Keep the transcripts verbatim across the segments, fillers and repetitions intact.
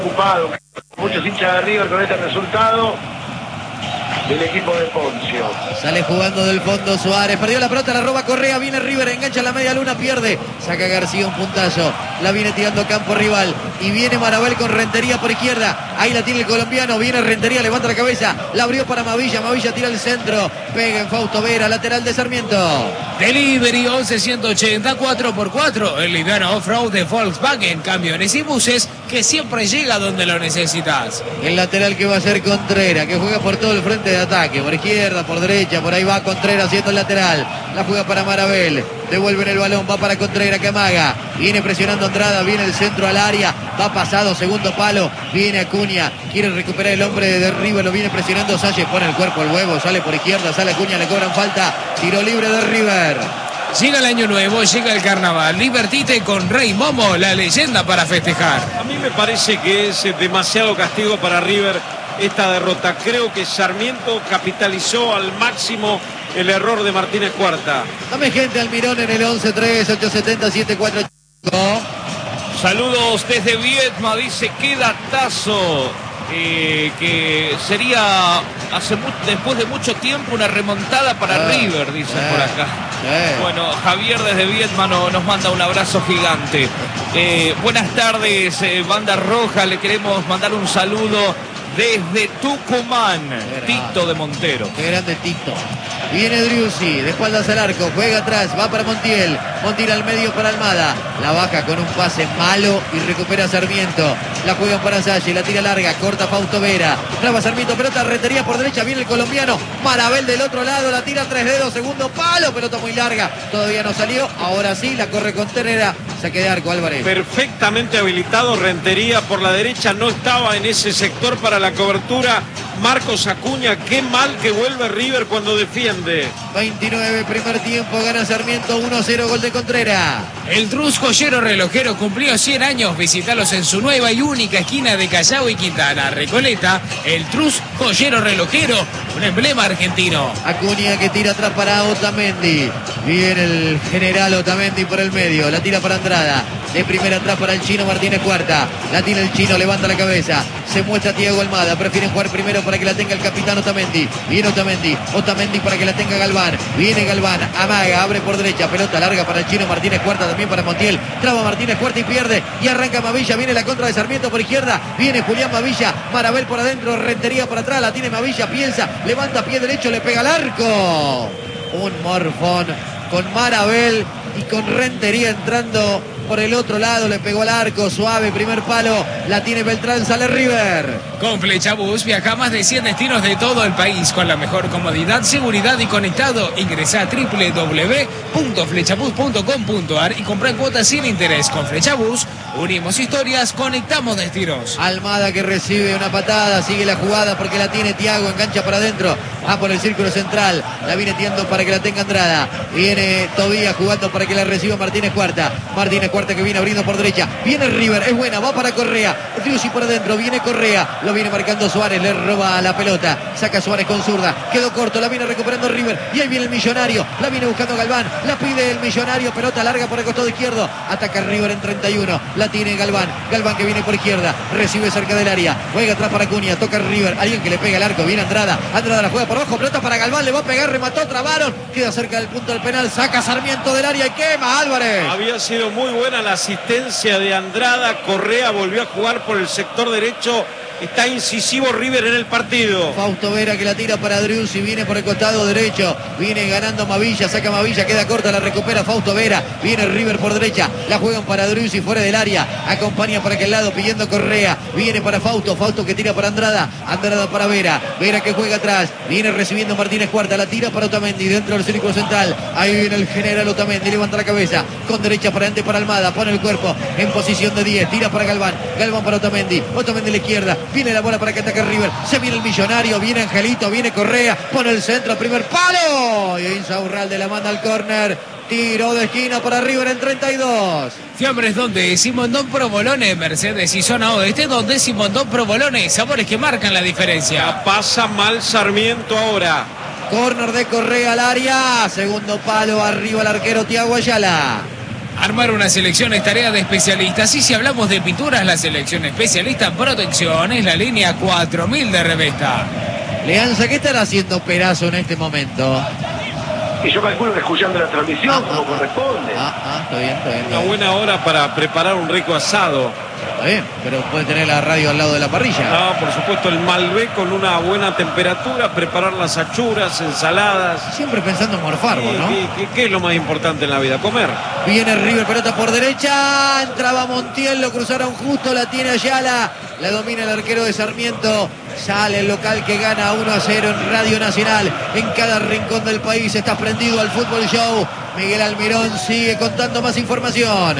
Ocupado, muchos hinchas de River con este resultado del equipo de Poncio. Sale jugando del fondo Suárez, perdió la pelota, la roba Correa, viene River, engancha la media luna, pierde, saca García un puntazo, la viene tirando campo rival y viene Marabel con Rentería por izquierda, ahí la tiene el colombiano, viene Rentería, levanta la cabeza, la abrió para Mavilla, Mavilla tira el centro, pega en Fausto Vera, lateral de Sarmiento. Delivery once ciento ochenta, cuatro por cuatro, el liviano off-road de Volkswagen, camiones y buses que siempre llega donde lo necesitas. El lateral que va a ser Contreras, que juega por todo el frente de ataque, por izquierda, por derecha, por ahí va Contreras haciendo el lateral, la juega para Marabel, devuelven el balón, va para Contreras que amaga, viene presionando Andrada, viene el centro al área, va pasado, segundo palo, viene Acuña, quiere recuperar el hombre de River, lo viene presionando Sánchez, pone el cuerpo al huevo, sale por izquierda, sale Acuña, le cobran falta, tiro libre de River. Llega el año nuevo, llega el carnaval, divertite con Rey Momo, la leyenda para festejar. A mí me parece que es demasiado castigo para River esta derrota. Creo que Sarmiento capitalizó al máximo el error de Martínez Cuarta. Dame gente Almirón en el once tres ocho siete cero siete cuatro cinco. Saludos desde Viedma, dice qué datazo. Eh, que sería hace después de mucho tiempo una remontada para ah, River, dicen eh, por acá. Eh. Bueno, Javier desde Viedma no, nos manda un abrazo gigante. Eh, buenas tardes, eh, Banda Roja, le queremos mandar un saludo desde Tucumán, Tito de Montero. Qué grande Tito. Viene Driussi, de espaldas al arco, juega atrás, va para Montiel. Montiel al medio para Almada. La baja con un pase malo y recupera Sarmiento. La juegan para Salle, la tira larga, corta Fausto Vera. Traba Sarmiento, pelota, Rentería por derecha, viene el colombiano. Marabel del otro lado, la tira tres dedos, segundo palo, pelota muy larga. Todavía no salió, ahora sí, la corre Contreras. Saque de arco, Álvarez. Perfectamente habilitado Rentería por la derecha, no estaba en ese sector para la cobertura. Marcos Acuña, qué mal que vuelve River cuando defiende. veintinueve, primer tiempo, gana Sarmiento uno a cero, gol de Contreras. El Trus Joyero Relojero cumplió cien años, visitalos en su nueva y única esquina de Callao y Quintana, Recoleta. El Trus Joyero Relojero, un emblema argentino. Acuña que tira atrás para Otamendi. Viene el general Otamendi por el medio, la tira para Andrada. De primera atrás para el chino Martínez Cuarta. La tiene el chino, levanta la cabeza. Se muestra Thiago Almada. Prefieren jugar primero para que la tenga el capitán Otamendi. Viene Otamendi. Otamendi para que la tenga Galván. Viene Galván. Amaga. Abre por derecha. Pelota larga para el chino Martínez Cuarta. También para Montiel. Traba Martínez Cuarta y pierde. Y arranca Mavilla. Viene la contra de Sarmiento por izquierda. Viene Julián Mavilla. Marabel por adentro. Rentería por atrás. La tiene Mavilla. Piensa. Levanta pie derecho. Le pega al arco. Un morfón con Marabel y con Rentería entrando por el otro lado, le pegó al arco, suave, primer palo, la tiene Beltrán, sale River. Con Flechabús viaja a más de cien destinos de todo el país con la mejor comodidad, seguridad y conectado. Ingresa a doble u doble u doble u punto flechabús punto com punto a r y compra en cuotas sin interés. Con Flechabús unimos historias, conectamos destinos. Almada que recibe una patada, sigue la jugada porque la tiene Thiago, engancha para adentro, va por el círculo central, la viene tirando para que la tenga Andrada. Viene Tobías jugando para que la reciba Martínez Cuarta. Martínez Cuarta que viene abriendo por derecha, viene River, es buena, va para Correa, Driussi por adentro, viene Correa, lo viene marcando Suárez, le roba la pelota, saca Suárez con zurda, quedó corto, la viene recuperando River, y ahí viene el Millonario, la viene buscando Galván, la pide el Millonario, pelota larga por el costado izquierdo, ataca River en treinta y uno, la tiene Galván, Galván que viene por izquierda, recibe cerca del área, juega atrás para Acuña, toca River, alguien que le pega al arco, viene Andrada, Andrada la juega por abajo, pelota para Galván, le va a pegar, remató, trabaron, queda cerca del punto del penal, saca Sarmiento del área y quema Álvarez. Había sido muy buena la asistencia de Andrada. Correa volvió a jugar por el sector derecho. Está incisivo River en el partido. Fausto Vera que la tira para Driussi, viene por el costado derecho, viene ganando Mavilla, saca Mavilla, queda corta, la recupera Fausto Vera, viene River por derecha, la juegan para Driussi fuera del área, acompaña para aquel lado pidiendo Correa, viene para Fausto, Fausto que tira para Andrada, Andrada para Vera, Vera que juega atrás, viene recibiendo Martínez Cuarta, la tira para Otamendi, dentro del círculo central, ahí viene el general Otamendi, levanta la cabeza, con derecha para adelante para Almada, pone el cuerpo en posición de diez, tira para Galván, Galván para Otamendi, Otamendi a la izquierda, viene la bola para que ataque River, se viene el Millonario, viene Angelito, viene Correa, pone el centro, primer palo, y Insaurralde la manda al córner, tiro de esquina para River en treinta y dos. Fiambres donde Simondón Provolone, Mercedes y zona oeste donde Simondón Provolone, sabores que marcan la diferencia. La pasa mal Sarmiento ahora. Córner de Correa al área, segundo palo, arriba el arquero Thiago Ayala. Armar una selección es tarea de especialistas. Y si hablamos de pinturas, la selección especialista Protección es la línea cuatro mil de Revesta. Leanza, ¿qué estará haciendo Perazo en este momento? Y yo calculo que escuchando la transmisión, Ah, como ah, corresponde. Ah, ah, está bien, está bien. Está Una bien. buena hora para preparar un rico asado. Está bien, pero puede tener la radio al lado de la parrilla. No, por supuesto, el Malbec con una buena temperatura, preparar las achuras, ensaladas. Siempre pensando en morfar, ¿Qué, ¿no? qué- qué- qué es lo más importante en la vida? Comer. Viene River, pelota por derecha, entraba Montiel, lo cruzaron justo, la tiene Ayala, la domina el arquero de Sarmiento, sale el local que gana uno a cero en Radio Nacional, en cada rincón del país está prendido al Fútbol Show. Miguel Almirón sigue contando más información.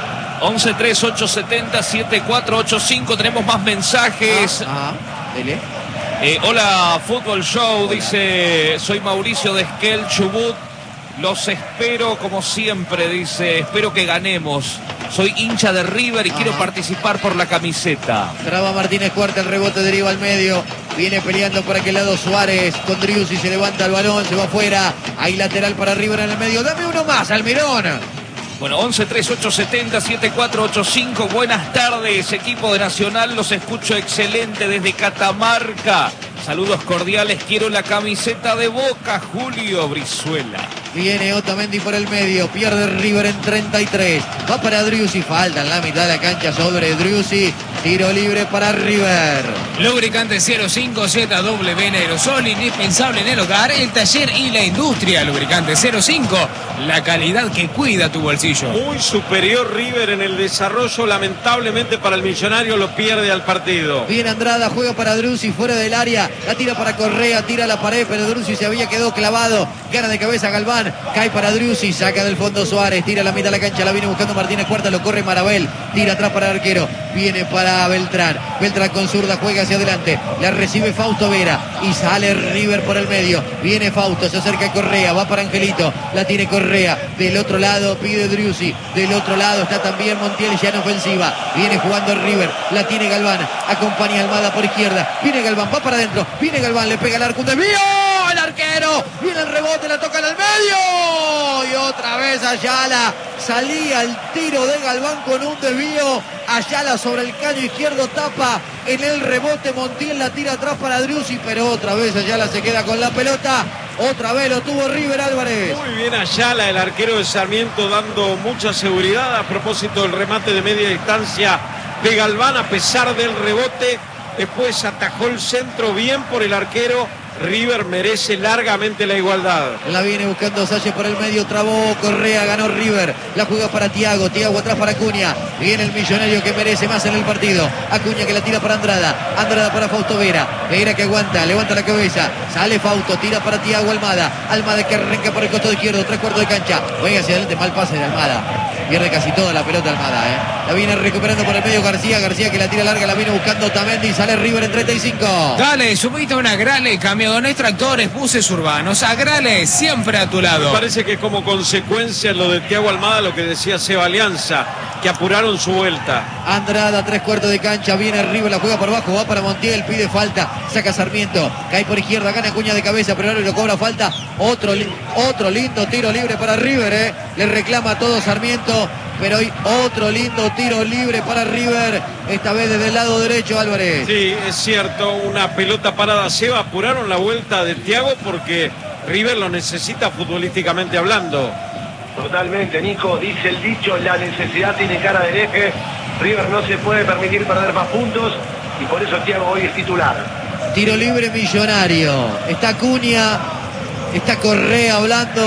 once tres ocho siete cero siete cuatro ocho cinco. Tenemos más mensajes. Ah, dele. Eh, hola, Fútbol Show, dice, soy Mauricio de Esquel, Chubut. Los espero como siempre, dice, espero que ganemos. Soy hincha de River y Ajá. quiero participar por la camiseta. Traba Martínez Cuarta, el rebote deriva al medio. Viene peleando por aquel lado Suárez. Con Driussi se levanta el balón, se va afuera. Hay lateral para River en el medio. Dame uno más, Almirón. Bueno, once tres ocho siete cero siete cuatro ocho cinco. Buenas tardes, equipo de Nacional. Los escucho excelente desde Catamarca. Saludos cordiales. Quiero la camiseta de Boca, Julio Brizuela. Viene Otamendi por el medio, pierde River en treinta y tres. Va para Driussi, falta en la mitad de la cancha sobre Driussi. Tiro libre para River. Lubricante cero cinco Z W en aerosol, indispensable en el hogar, el taller y la industria. Lubricante cero cinco, la calidad que cuida tu bolsillo. Muy superior River en el desarrollo, lamentablemente para el Millonario lo pierde al partido. Viene Andrada, juega para Driussi fuera del área. La tira para Correa, tira a la pared, pero Driussi se había quedado clavado. Gana de cabeza Galván, cae para Driussi, saca del fondo Suárez, tira a la mitad de la cancha, la viene buscando Martínez Cuarta, lo corre Marabel, tira atrás para el arquero, viene para Beltrán. Beltrán con zurda, juega hacia adelante, la recibe Fausto Vera y sale River por el medio. Viene Fausto, se acerca Correa, va para Angelito, la tiene Correa. Del otro lado pide Driussi, del otro lado está también Montiel ya en ofensiva. Viene jugando River, la tiene Galván, acompaña a Almada por izquierda. Viene Galván, va para adentro, viene Galván, le pega el arco, un desvío, el arquero, viene el rebote, la toca en el medio y otra vez Ayala. Salía el tiro de Galván con un desvío. Ayala sobre el caño izquierdo, tapa en el rebote. Montiel la tira atrás para Driussi, pero otra vez Ayala se queda con la pelota. Otra vez lo tuvo River, Álvarez. Muy bien Ayala, el arquero de Sarmiento, dando mucha seguridad a propósito del remate de media distancia de Galván, a pesar del rebote. Después atajó el centro bien por el arquero. River merece largamente la igualdad. La viene buscando Salle por el medio, trabó Correa, ganó River. La juega para Thiago, Thiago atrás para Acuña. Viene el Millonario que merece más en el partido. Acuña que la tira para Andrada, Andrada para Fausto Vera. Vera que aguanta, levanta la cabeza. Sale Fausto, tira para Thiago Almada. Almada que arranca por el costado izquierdo, tres cuartos de cancha. Juega hacia adelante, mal pase de Almada. Pierde casi toda la pelota Almada, ¿eh? La viene recuperando por el medio García, García que la tira larga, la viene buscando Otamendi. Sale River en treinta y cinco. Dale, subite a una Grale, camiones, tractores, buses urbanos. Agrale, siempre a tu Me lado. parece que como consecuencia lo de Thiago Almada, lo que decía Seba Alianza, que apuraron su vuelta. Andrada, tres cuartos de cancha, viene River, la juega por abajo, va para Montiel, pide falta, saca Sarmiento, cae por izquierda, gana Acuña de cabeza, pero ahora lo cobra falta. Otro, li- otro lindo tiro libre para River, ¿eh? Le reclama todo Sarmiento, pero hay otro lindo tiro libre para River, esta vez desde el lado derecho, Álvarez. Sí, es cierto, una pelota parada. Seba, apuraron la vuelta de Thiago porque River lo necesita futbolísticamente hablando. Totalmente, Nico, dice el dicho, la necesidad tiene cara del eje. River no se puede permitir perder más puntos y por eso Thiago hoy es titular. Tiro libre Millonario, está Acuña, está Correa hablando,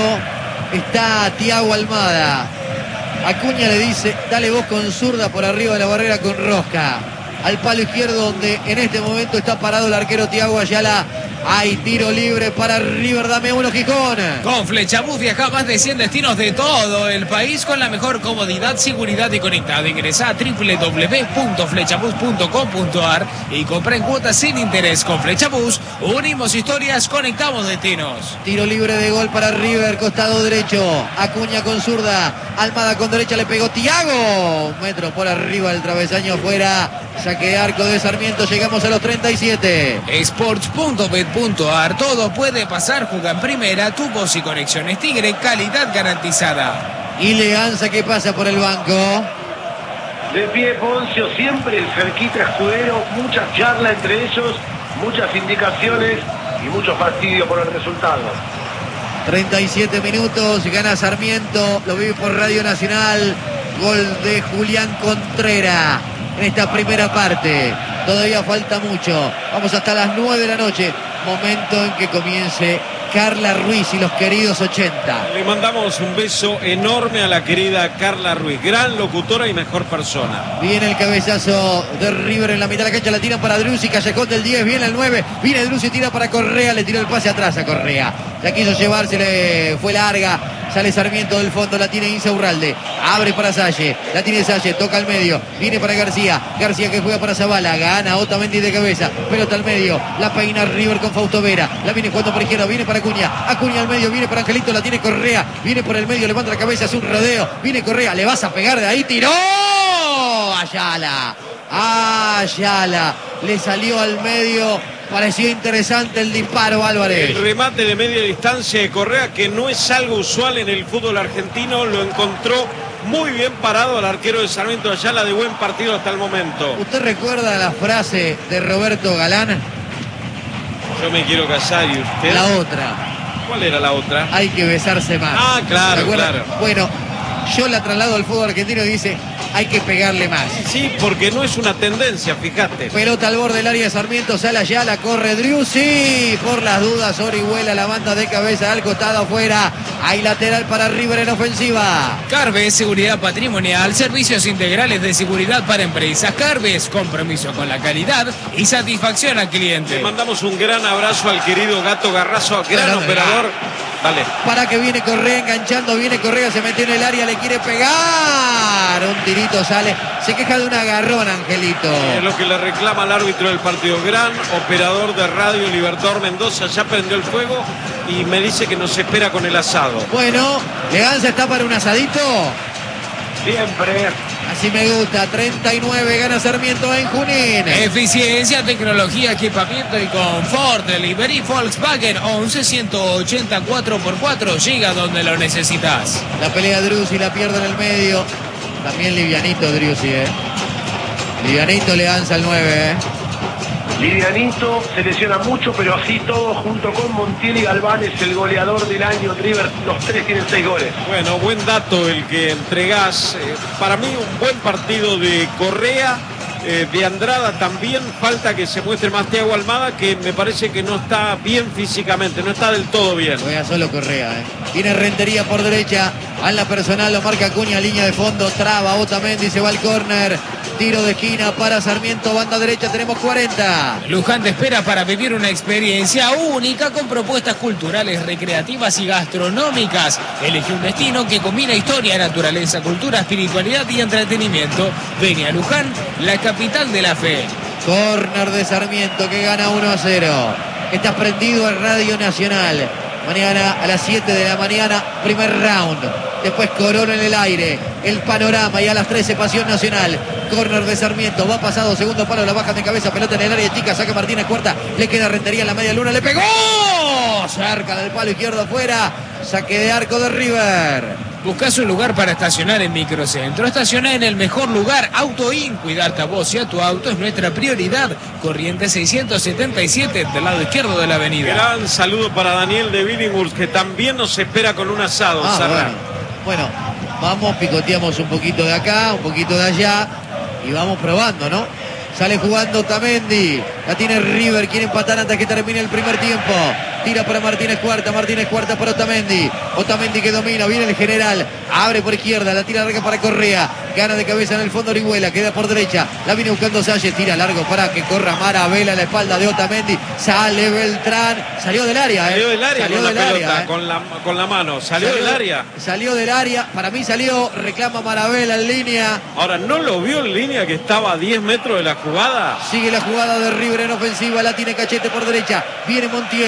está Thiago Almada. Acuña le dice, dale vos con zurda por arriba de la barrera con rosca. Al palo izquierdo donde en este momento está parado el arquero Thiago Ayala. Hay tiro libre para River, dame uno Gijón. Con Flechabús viaja a más de cien destinos de todo el país con la mejor comodidad, seguridad y conectado. Ingresa a doble u doble u doble u punto flechabús punto com punto a r y compra en cuotas sin interés. Con Flechabús unimos historias, conectamos destinos. Tiro libre de gol para River, costado derecho. Acuña con zurda, Almada con derecha, le pegó Thiago. Un metro por arriba, el travesaño afuera. Saque de arco de Sarmiento, llegamos a los treinta y siete. Sports punto bet punto a r, todo puede pasar, juega en primera, tu voz y conexiones Tigre, calidad garantizada. Y Leganza que pasa por el banco. De pie Poncio, siempre el cerquita Escudero, mucha charla entre ellos, muchas indicaciones y mucho fastidio por el resultado. treinta y siete minutos, gana Sarmiento, lo vive por Radio Nacional, gol de Julián Contreras en esta primera parte. Todavía falta mucho, vamos hasta las nueve de la noche, momento en que comience Carla Ruiz y los queridos ochenta. Le mandamos un beso enorme a la querida Carla Ruiz, gran locutora y mejor persona. Viene el cabezazo de River en la mitad de la cancha, la tiran para Driussi, Callejón del diez, viene el nueve, viene Driussi, tira para Correa, le tiró el pase atrás a Correa. La quiso llevar, se le fue larga, sale Sarmiento del fondo, la tiene Insaurralde, abre para Salle, la tiene Salle, toca al medio, viene para García, García que juega para Zavala, gana Otamendi de cabeza, pelota al medio, la peina River con Fausto Vera, la viene jugando por izquierda, viene para Acuña, Acuña al medio, viene para Angelito, la tiene Correa, viene por el medio, levanta la cabeza, hace un rodeo, viene Correa, le vas a pegar de ahí, tiró Ayala, Ayala, le salió al medio. Pareció interesante el disparo, Álvarez. El remate de media distancia de Correa, que no es algo usual en el fútbol argentino, lo encontró muy bien parado al arquero de Sarmiento Ayala, de buen partido hasta el momento. ¿Usted recuerda la frase de Roberto Galán? Yo me quiero casar y usted. La otra. ¿Cuál era la otra? Hay que besarse más. Ah, claro, claro. Bueno, yo la traslado al fútbol argentino y dice, hay que pegarle más. Sí, porque no es una tendencia, fíjate. Pelota al borde del área de Sarmiento, sale allá, la corre Driussi. Por las dudas, Orihuela la manda de cabeza al costado afuera. Hay lateral para River en ofensiva. Carves, seguridad patrimonial, servicios integrales de seguridad para empresas. Carves, compromiso con la calidad y satisfacción al cliente. Le mandamos un gran abrazo al querido Gato Garrazo, gran Bueno, operador. Dale. Para que viene Correa enganchando, viene Correa, se metió en el área, le quiere pegar. Un tirito sale, se queja de un agarrón, Angelito. Es lo que le reclama al árbitro del partido. Gran operador de radio, Libertador Mendoza, ya prendió el fuego y me dice que nos espera con el asado. Bueno, Leganza está para un asadito. Siempre. Así me gusta, treinta y nueve, gana Sarmiento en Junín. Eficiencia, tecnología, equipamiento y confort. Delivery Volkswagen once ciento ochenta cuatro por cuatro. Llega donde lo necesitas. La pelea Driussi, la pierde en el medio. También livianito Driussi, eh. Livianito Leganza al nueve, eh. Livianito se lesiona mucho, pero así todo, junto con Montiel y Galván, es el goleador del año. River, los tres tienen seis goles. Bueno, buen dato el que entregás. Eh, para mí un buen partido de Correa, eh, de Andrada también. Falta que se muestre más Thiago Almada, que me parece que no está bien físicamente, no está del todo bien. Juega solo Correa, eh. Tiene Rentería por derecha, a la personal lo marca Acuña, línea de fondo, traba Otamendi, se va al córner. Tiro de esquina para Sarmiento, banda derecha, tenemos cuarenta. Luján te espera para vivir una experiencia única con propuestas culturales, recreativas y gastronómicas. Elige un destino que combina historia, naturaleza, cultura, espiritualidad y entretenimiento. Ven a Luján, la capital de la fe. Córner de Sarmiento que gana uno a cero. Está prendido a Radio Nacional. Mañana a las siete de la mañana, primer round. Después Corona en el aire, el panorama, y a las trece Pasión Nacional. Córner de Sarmiento, va pasado, segundo palo, la baja de cabeza, pelota en el área chica, saca Martínez cuarta, le queda Rentería en la media luna, le pegó, cerca del palo izquierdo afuera, saque de arco de River. Buscás un lugar para estacionar en Microcentro. Estacioná en el mejor lugar, Autoin. Cuidarte a vos y a tu auto es nuestra prioridad. Corriente seiscientos setenta y siete, del lado izquierdo de la avenida. Gran saludo para Daniel de Billinghurst, que también nos espera con un asado. Ah, Sarra. bueno. bueno, vamos, picoteamos un poquito de acá, un poquito de allá y vamos probando, ¿no? Sale jugando Otamendi, la tiene River, quiere empatar antes que termine el primer tiempo. Tira para Martínez Cuarta, Martínez Cuarta para Otamendi. Otamendi que domina, viene el general, abre por izquierda, la tira larga para Correa. Gana de cabeza en el fondo Orihuela, queda por derecha, la viene buscando Salle, tira largo para que corra Maravela a la espalda de Otamendi. Sale Beltrán, salió del área, ¿eh? Salió del área salió con del la pelota, área, ¿eh? con, la, con la mano, salió, salió del área. Salió del área, para mí salió, reclama Maravela en línea. Ahora, ¿no lo vio en línea que estaba a diez metros de la jugada? Sigue la jugada de River en ofensiva, la tiene Cachete por derecha, viene Montiel,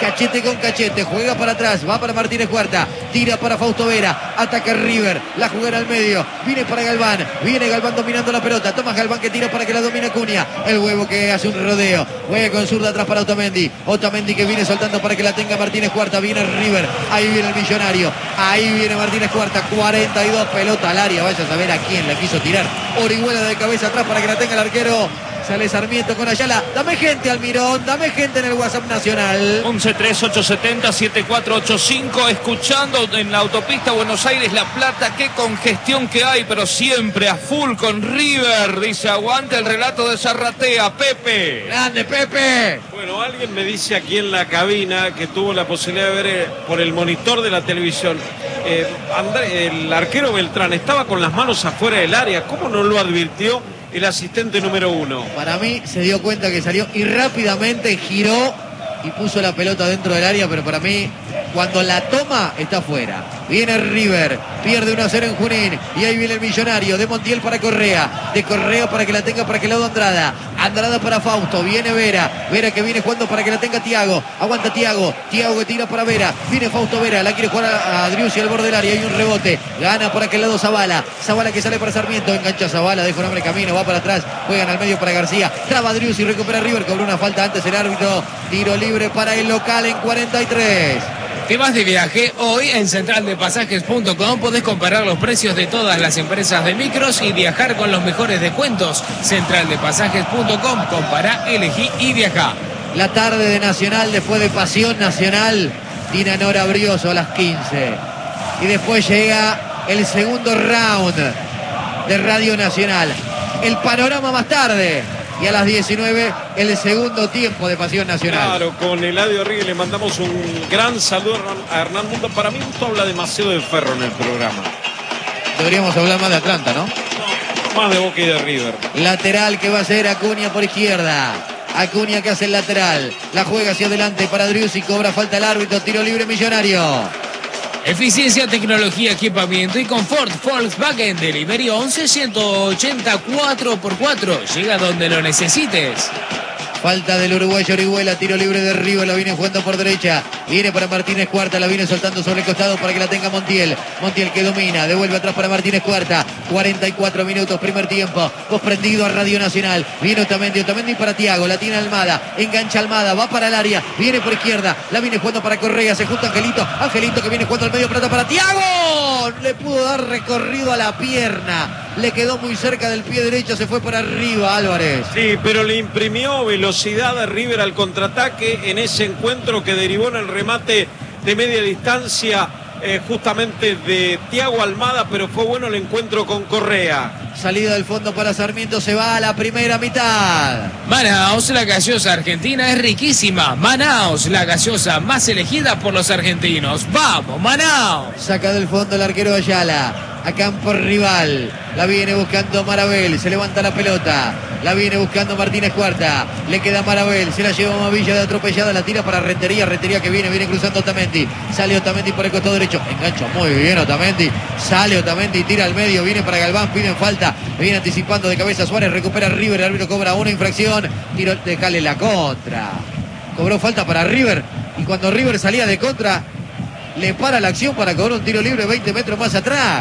cachete con cachete, juega para atrás, va para Martínez Cuarta, tira para Fausto Vera, ataca River, la jugada al medio, viene para Galván, viene Galván dominando la pelota, toma Galván que tira para que la domine Acuña, el huevo que hace un rodeo, juega con zurda atrás para Otamendi, Otamendi que viene soltando para que la tenga Martínez Cuarta, viene River, ahí viene el Millonario, ahí viene Martínez Cuarta, cuarenta y dos, pelota al área, vaya a saber a quién la quiso tirar, Orihuela de cabeza atrás para que la tenga el arquero. Sale Sarmiento con Ayala. Dame gente, Almirón. Dame gente en el WhatsApp nacional. once tres ocho siete cero siete cuatro ocho cinco. Escuchando en la autopista Buenos Aires-La Plata. Qué congestión que hay, pero siempre a full con River. Dice, aguante el relato de Zarratea. Pepe. Grande, Pepe. Bueno, alguien me dice aquí en la cabina que tuvo la posibilidad de ver eh, por el monitor de la televisión. Eh, André, el arquero Beltrán estaba con las manos afuera del área. ¿Cómo no lo advirtió el asistente número uno? Para mí se dio cuenta que salió y rápidamente giró y puso la pelota dentro del área, pero para mí cuando la toma está afuera. Viene River, pierde uno a cero en Junín y ahí viene el Millonario de Montiel para Correa, de Correa para que la tenga para aquel lado Andrada, Andrada para Fausto, viene Vera, Vera que viene jugando para que la tenga Thiago, aguanta Thiago, Thiago que tira para Vera, viene Fausto Vera, la quiere jugar a, a Driussi al borde del área, hay un rebote, gana por aquel lado Zavala, Zavala que sale para Sarmiento, engancha Zavala, deja un hombre camino, va para atrás, juegan al medio para García, traba Driussi, recupera River, cobró una falta antes el árbitro, tiro libre para el local en cuarenta y tres. ¿Te vas de viaje? Hoy en central de pasajes punto com podés comparar los precios de todas las empresas de micros y viajar con los mejores descuentos. central de pasajes punto com, compará, elegí y viajá. La tarde de Nacional, después de Pasión Nacional, Tina Nora Brioso a las quince. Y después llega el segundo round de Radio Nacional. El panorama más tarde. Y a las diecinueve el segundo tiempo de Pasión Nacional. Claro, con Eladio Ríos le mandamos un gran saludo a Hernán Mundo. Para mí justo habla demasiado de Ferro en el programa. Deberíamos hablar más de Atlanta, ¿no? No, más de Boca y de River. Lateral que va a ser Acuña por izquierda. Acuña que hace el lateral. La juega hacia adelante para Driussi. Cobra falta el árbitro. Tiro libre Millonario. Eficiencia, tecnología, equipamiento y confort. Volkswagen Delivery once ciento ochenta cuatro por cuatro. Llega donde lo necesites. Falta del uruguayo Orihuela, tiro libre de River, la viene jugando por derecha, viene para Martínez Cuarta, la viene soltando sobre el costado para que la tenga Montiel, Montiel que domina, devuelve atrás para Martínez Cuarta, cuarenta y cuatro minutos, primer tiempo, vos prendido a Radio Nacional, viene Otamendi, Otamendi para Thiago, la tiene Almada, engancha Almada, va para el área, viene por izquierda, la viene jugando para Correa, se junta Angelito, Angelito que viene jugando al medio, plata para Thiago, le pudo dar recorrido a la pierna, le quedó muy cerca del pie derecho, se fue para arriba Álvarez. Sí, pero le imprimió velocidad a River al contraataque en ese encuentro que derivó en el remate de media distancia eh, justamente de Thiago Almada, pero fue bueno el encuentro con Correa. Salida del fondo para Sarmiento, se va a la primera mitad. Manaos, la gaseosa argentina es riquísima. Manaos, la gaseosa más elegida por los argentinos. ¡Vamos, Manaos! Saca del fondo el arquero Ayala. A campo rival, la viene buscando Marabel, se levanta la pelota, la viene buscando Martínez Cuarta, le queda Marabel, se la lleva Mavilla de atropellada, la tira para Rentería, Rentería que viene, viene cruzando Otamendi, sale Otamendi por el costado derecho, engancha muy bien Otamendi, sale Otamendi, tira al medio, viene para Galván, piden falta, viene anticipando de cabeza Suárez, recupera River, el árbitro cobra una infracción, tiro, dejale la contra, cobró falta para River, y cuando River salía de contra, le para la acción para cobrar un tiro libre veinte metros más atrás.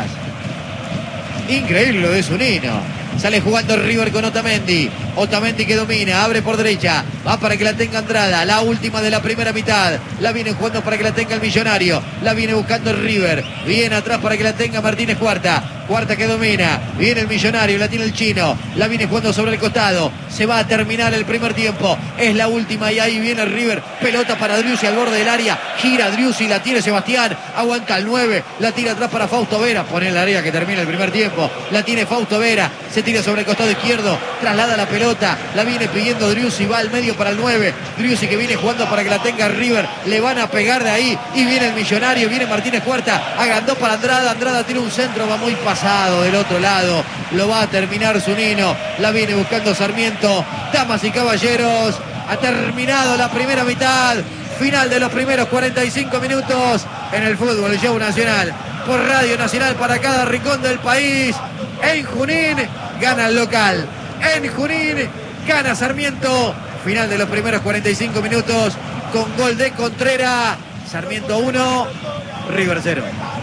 Increíble lo de Zunino. Sale jugando River con Otamendi. Otamendi que domina, abre por derecha. Va para que la tenga Andrada. La última de la primera mitad. La viene jugando para que la tenga el Millonario. La viene buscando River. Viene atrás para que la tenga Martínez Cuarta. Cuarta que domina. Viene el Millonario. La tiene el Chino. La viene jugando sobre el costado. Se va a terminar el primer tiempo. Es la última y ahí viene River. Pelota para Driussi al borde del área. Gira Driussi. La tiene Sebastián. Aguanta el nueve. La tira atrás para Fausto Vera. Pone en la área que termina el primer tiempo. La tiene Fausto Vera. Se tira sobre el costado izquierdo. Traslada la pelota. La viene pidiendo Driussi. Va al medio para el nueve. Driussi que viene jugando para que la tenga River. Le van a pegar de ahí. Y viene el Millonario. Viene Martínez Cuarta. Agrandó para Andrada. Andrada tiene un centro. Va muy pasado del otro lado. Lo va a terminar Zunino. La viene buscando Sarmiento. Damas y caballeros. Ha terminado la primera mitad. Final de los primeros cuarenta y cinco minutos en el fútbol, el show nacional. Por Radio Nacional para cada rincón del país. En Junín gana el local. En Junín gana Sarmiento. Final de los primeros cuarenta y cinco minutos. con gol de Contreras. Sarmiento uno, River cero.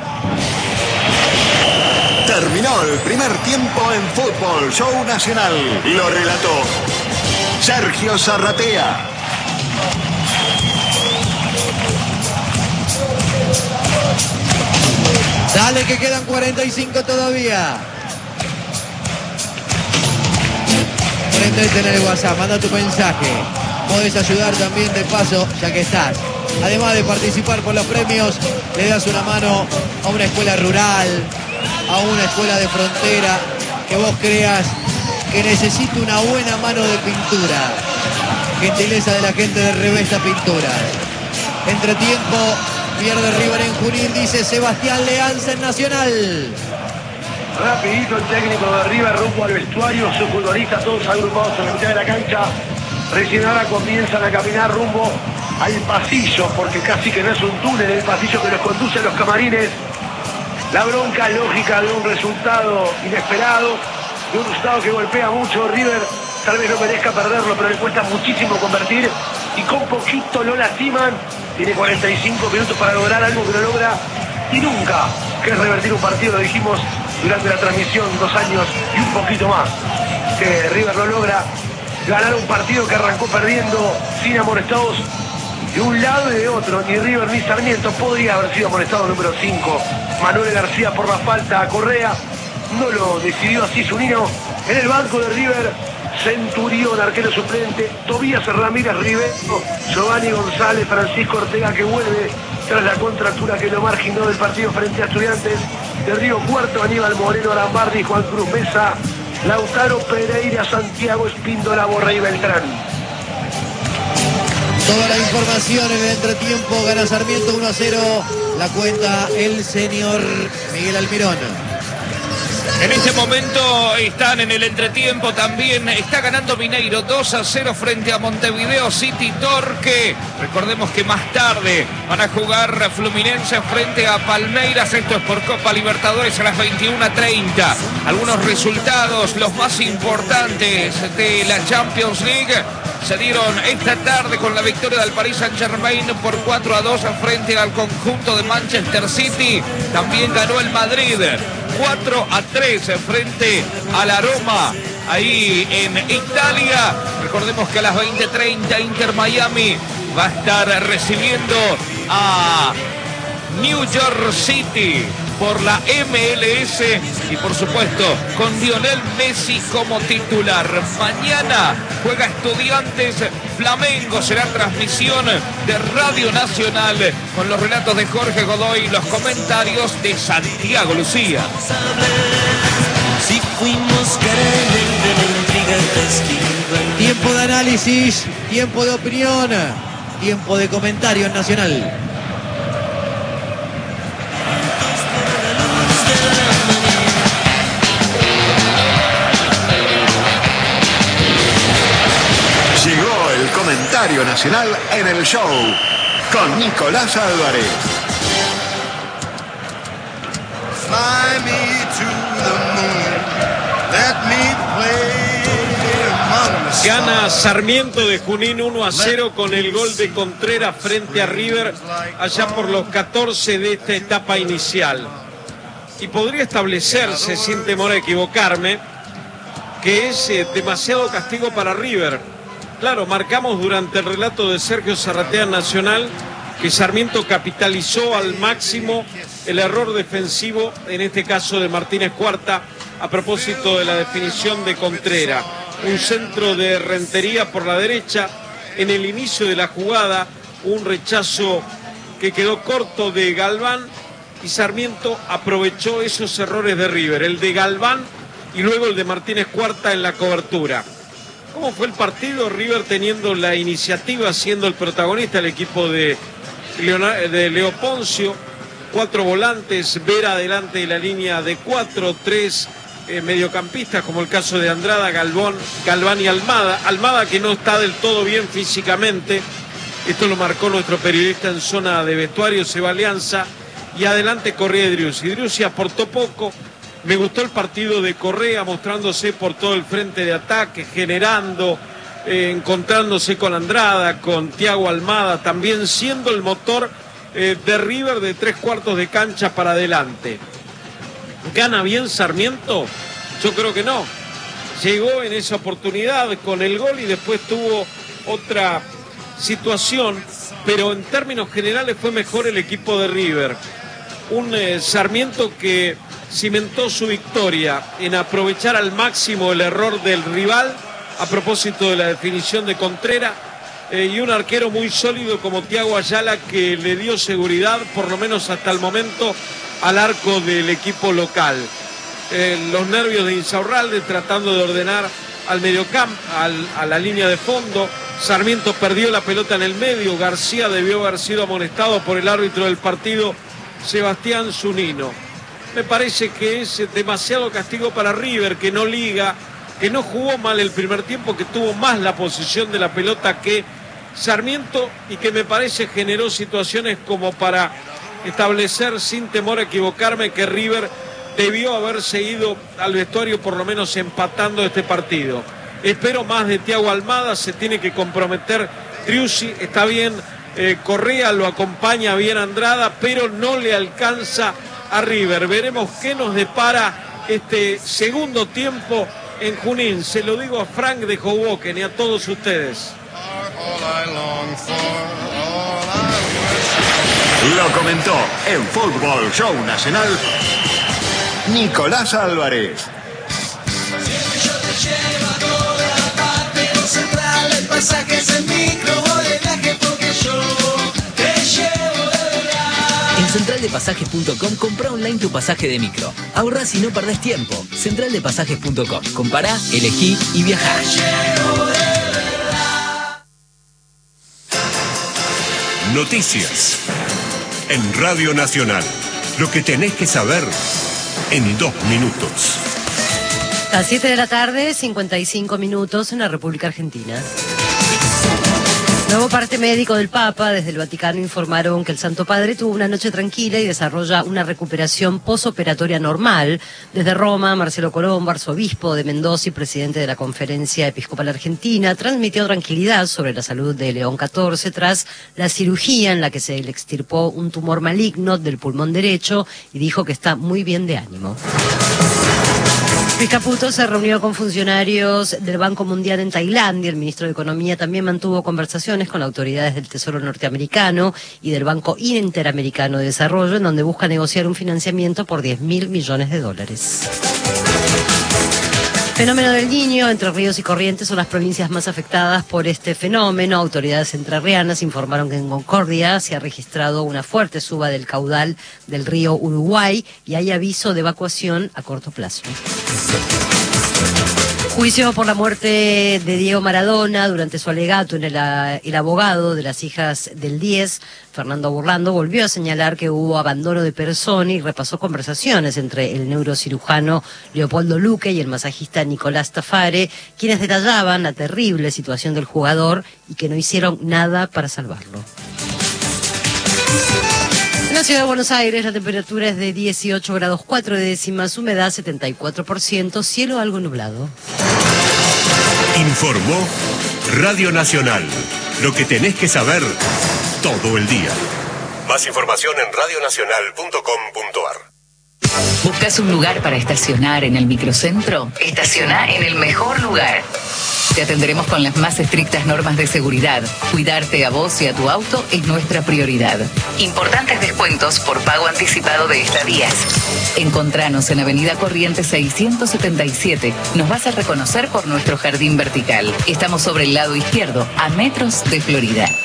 Terminó el primer tiempo en Fútbol Show Nacional. Lo relató Sergio Zarratea. Dale que quedan cuarenta y cinco todavía. Prendete en el WhatsApp, manda tu mensaje. Podés ayudar también de paso, ya que estás. Además de participar por los premios, le das una mano a una escuela rural, a una escuela de frontera que vos creas que necesita una buena mano de pintura. Gentileza de la gente de Revesta Pintura. Entretiempo, pierde River en Junín, dice Sebastián Leanza en Nacional. Rapidito el técnico de River rumbo al vestuario, sus futbolistas todos agrupados en la mitad de la cancha. Recién ahora comienzan a caminar rumbo al pasillo, porque casi que no es un túnel, el pasillo que los conduce a los camarines. La bronca lógica de un resultado inesperado, de un resultado que golpea mucho. River tal vez no merezca perderlo, pero le cuesta muchísimo convertir y con poquito lo lastiman. Tiene cuarenta y cinco minutos para lograr algo que no logra y nunca, que es revertir un partido, lo dijimos durante la transmisión, dos años y un poquito más, que River no logra ganar un partido que arrancó perdiendo sin amonestados de un lado y de otro. Ni River ni Sarmiento. Podría haber sido amonestado número cinco, Manuel García, por la falta a Correa. No lo decidió así Zunino. En el banco de River, Centurión, arquero suplente, Tobías Ramírez Rivero, Giovanni González, Francisco Ortega, que vuelve tras la contractura que lo marginó del partido frente a Estudiantes de Río Cuarto, Aníbal Moreno, Arambardi, Juan Cruz Mesa, Lautaro Pereira, Santiago Espíndola, Borrey Beltrán. Toda la información en el entretiempo. Gana Sarmiento uno a cero. La cuenta el señor Miguel Almirón. En este momento están en el entretiempo también. Está ganando Mineiro dos a cero frente a Montevideo City Torque. Recordemos que más tarde van a jugar Fluminense frente a Palmeiras. Esto es por Copa Libertadores a las veintiuna treinta. Algunos resultados, los más importantes de la Champions League, se dieron esta tarde con la victoria del Paris Saint-Germain por cuatro a dos frente al conjunto de Manchester City. También ganó el Madrid cuatro a tres frente a la Roma, ahí en Italia. Recordemos que a las veinte treinta Inter Miami va a estar recibiendo a New York City por la M L S y por supuesto con Lionel Messi como titular. Mañana juega Estudiantes Flamengo, será transmisión de Radio Nacional con los relatos de Jorge Godoy y los comentarios de Santiago Lucía. Si fuimos tiempo de análisis, tiempo de opinión, tiempo de comentario en Nacional. Llegó el comentario nacional en el show con Nicolás Álvarez. Fly me to the moon, let me play among the Gana Sarmiento de Junín uno a cero con el gol de Contreras frente a River allá por los catorce de esta etapa inicial. Y podría establecerse, sin temor a equivocarme, que es eh, demasiado castigo para River. Claro, marcamos durante el relato de Sergio Zarratea Nacional que Sarmiento capitalizó al máximo el error defensivo, en este caso de Martínez Cuarta, a propósito de la definición de Contreras. Un centro de Rentería por la derecha, en el inicio de la jugada, un rechazo que quedó corto de Galván y Sarmiento aprovechó esos errores de River, el de Galván y luego el de Martínez Cuarta en la cobertura. ¿Cómo fue el partido? River teniendo la iniciativa, siendo el protagonista, el equipo de, Leonardo, de Leo Poncio, cuatro volantes, Vera adelante de la línea de cuatro, tres eh, mediocampistas, como el caso de Andrada, Galván, Galván y Almada. Almada que no está del todo bien físicamente, esto lo marcó nuestro periodista en zona de vestuario, Seba Alianza, y adelante Correa y Driussi. Driussi aportó poco. Me gustó el partido de Correa mostrándose por todo el frente de ataque, generando, eh, encontrándose con Andrada, con Thiago Almada, también siendo el motor eh, de River de tres cuartos de cancha para adelante. ¿Gana bien Sarmiento? Yo creo que no. Llegó en esa oportunidad con el gol y después tuvo otra situación, pero en términos generales fue mejor el equipo de River. Un eh, Sarmiento que cimentó su victoria en aprovechar al máximo el error del rival a propósito de la definición de Contreras, eh, y un arquero muy sólido como Thiago Ayala que le dio seguridad, por lo menos hasta el momento, al arco del equipo local. Eh, los nervios de Insaurralde tratando de ordenar al mediocampo, al, a la línea de fondo. Sarmiento perdió la pelota en el medio. García debió haber sido amonestado por el árbitro del partido, Sebastián Zunino. Me parece que es demasiado castigo para River, que no liga, que no jugó mal el primer tiempo, que tuvo más la posesión de la pelota que Sarmiento y que me parece generó situaciones como para establecer, sin temor a equivocarme, que River debió haber seguido al vestuario por lo menos empatando este partido. Espero más de Thiago Almada, se tiene que comprometer Triussi, está bien eh, Correa, lo acompaña bien Andrada, pero no le alcanza a River. Veremos qué nos depara este segundo tiempo en Junín. Se lo digo a Frank de Hoboken y a todos ustedes. Lo comentó en Fútbol Show Nacional Nicolás Álvarez. En central de pasajes punto com compra online tu pasaje de micro. Ahorrás y no perdés tiempo. central de pasajes punto com. Compará, elegí y viajá. Noticias en Radio Nacional. Lo que tenés que saber en dos minutos. A las siete de la tarde, cincuenta y cinco minutos en la República Argentina. Nuevo parte médico del Papa. Desde el Vaticano informaron que el Santo Padre tuvo una noche tranquila y desarrolla una recuperación posoperatoria normal. Desde Roma, Marcelo Colombo, arzobispo de Mendoza y presidente de la Conferencia Episcopal Argentina, transmitió tranquilidad sobre la salud de León catorce tras la cirugía en la que se le extirpó un tumor maligno del pulmón derecho y dijo que está muy bien de ánimo. Luis Caputo se reunió con funcionarios del Banco Mundial en Tailandia. El ministro de Economía también mantuvo conversaciones con autoridades del Tesoro norteamericano y del Banco Interamericano de Desarrollo, en donde busca negociar un financiamiento por diez mil millones de dólares. Fenómeno del Niño. Entre Ríos y Corrientes son las provincias más afectadas por este fenómeno. Autoridades entrerrianas informaron que en Concordia se ha registrado una fuerte suba del caudal del río Uruguay y hay aviso de evacuación a corto plazo. Juicio por la muerte de Diego Maradona. Durante su alegato en el, el abogado de las hijas del diez, Fernando Burlando, volvió a señalar que hubo abandono de persona y repasó conversaciones entre el neurocirujano Leopoldo Luque y el masajista Nicolás Tafare, quienes detallaban la terrible situación del jugador y que no hicieron nada para salvarlo. En la ciudad de Buenos Aires la temperatura es de dieciocho grados cuatro décimas, humedad setenta y cuatro por ciento, cielo algo nublado. Informó Radio Nacional. Lo que tenés que saber todo el día. Más información en radio nacional punto com punto ar. ¿Buscas un lugar para estacionar en el microcentro? Estaciona en el mejor lugar. Te atenderemos con las más estrictas normas de seguridad. Cuidarte a vos y a tu auto es nuestra prioridad. Importantes descuentos por pago anticipado de estadías. Encontranos en Avenida Corrientes seiscientos setenta y siete. Nos vas a reconocer por nuestro jardín vertical. Estamos sobre el lado izquierdo, a metros de Florida.